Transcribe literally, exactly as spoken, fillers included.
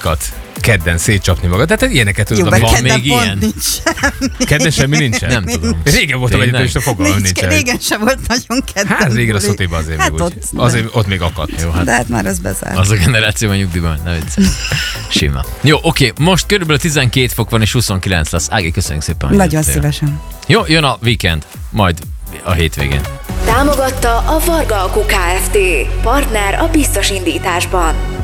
bulikat kedden szétcsapni magad. Tehát ilyeneket tudod. Jó, Van kedden még pont ilyen? Nincs semmi. Kedden semmi nincsen? Nem tudom. Régen voltam Tényleg? egyébként, és a fogalmam Nincs, nincsen. régen sem volt nagyon kedden. Hát régen a buli. szotéban azért hát még ott, úgy. Azért ott még akadt. Jó, hát de hát már az bezárt. az a generáció a nyugdíjban, ne viccelj. Sima. Jó, oké, most körülbelül tizenkét fok van és huszonkilenc lesz. Ági, köszönjük szépen, hogy Nagyon jöttél. szívesen. Jó, jön a weekend, majd a hétvégén. Támogatta a Varga Alku Kft. Partner a biztos indításban.